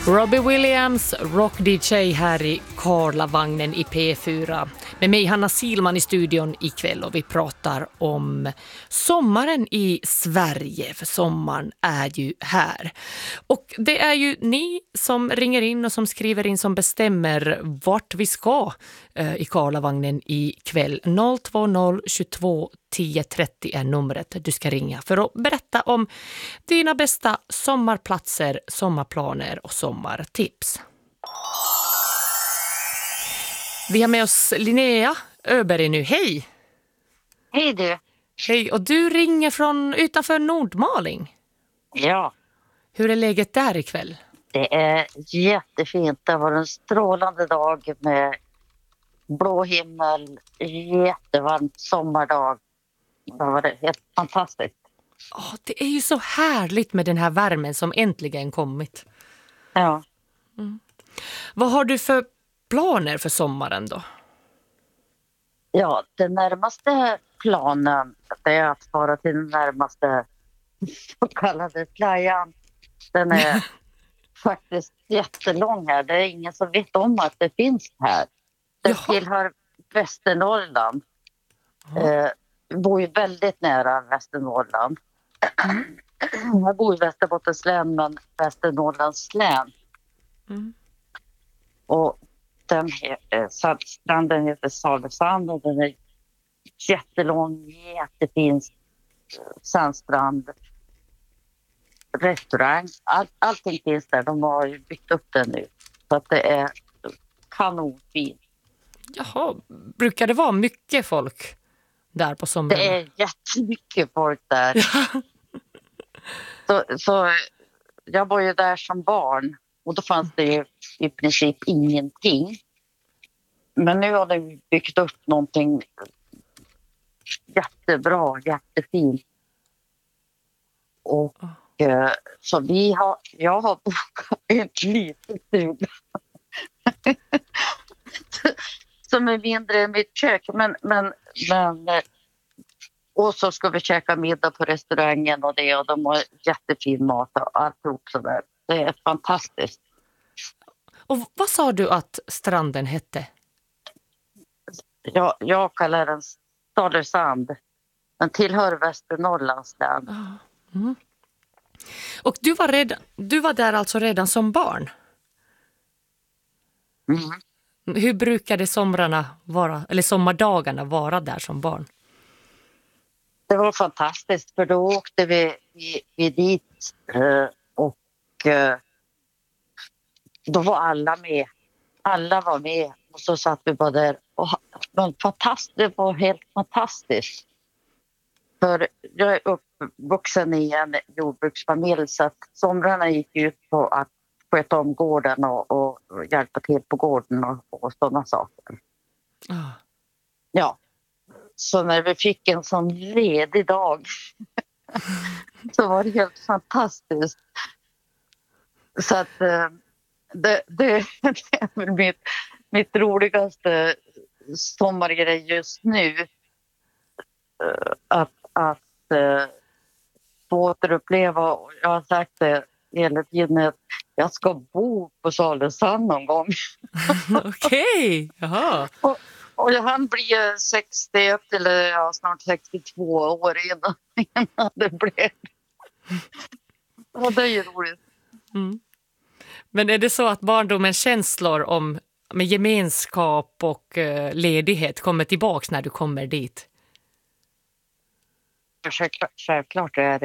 Robbie Williams, rock-DJ här i Karlavagnen i P4. Med mig Hanna Silman i studion ikväll och vi pratar om sommaren i Sverige. För sommaren är ju här. Och det är ju ni som ringer in och som skriver in som bestämmer vart vi ska i Karlavagnen ikväll. 020 22 10 30 är numret du ska ringa för att berätta om dina bästa sommarplatser, sommarplaner och sommartips. Vi har med oss Linnea Öberg nu. Hej! Hej du! Hej, och du ringer från utanför Nordmaling. Ja, Hur är läget där ikväll? det är jättefint. Det var en strålande dag med blå himmel, jättevarmt sommardag. Det var helt fantastiskt. Det är ju så härligt med den här värmen som äntligen kommit. Ja. Vad har du för planer för sommaren då? Ja, den närmaste planen det är att fara till den närmaste så kallade playan. Den är faktiskt jättelång här. Det är ingen som vet om att det finns här. Den tillhör Västernorrland. Jag bor ju väldigt nära Västernorrland. Jag bor i Västerbottens län, men Västernorrlands län. Och stranden heter Salesand och den är jättelång, jättefin sandstrand. Restaurang, allting finns där. De har ju byggt upp den nu. Så att det är kanonfint. Jaha, brukar det vara mycket folk där på sommaren? Det är jättemycket folk där. så jag var ju där som barn och då fanns det ju i princip ingenting. Men nu har de byggt upp någonting jättebra, jättefint. Och så jag har bokat ett litet stuga som är mindre än mitt kök. Men och så ska vi käka middag på restaurangen och de har jättefin mat och alltihop sådär. Det är fantastiskt. Och vad sa du att stranden hette? Jag kallar den Salesand. Den tillhör Västernorrlands län. Och du var där alltså redan som barn? Hur brukade sommardagarna vara där som barn? Det var fantastiskt för då åkte vi dit och då var alla med. Alla var med och så satt vi bara där. Och det var helt fantastiskt. För jag är uppvuxen i en jordbruksfamilj så att somrarna gick ut på att sköta om gården och hjälpa till på gården och sådana saker. Ja, så när vi fick en sån ledig dag så var det helt fantastiskt. Så att det är väl mitt roligaste sommargrej just nu. Att få återuppleva, och jag har sagt det hela tiden att jag ska bo på Salesand någon gång. Okej, jaha. Och han blir 61 eller snart 62 år innan det blev. Och det är ju roligt. Men är det så att barndomens känslor med gemenskap och ledighet kommer tillbaks när du kommer dit? Självklart är det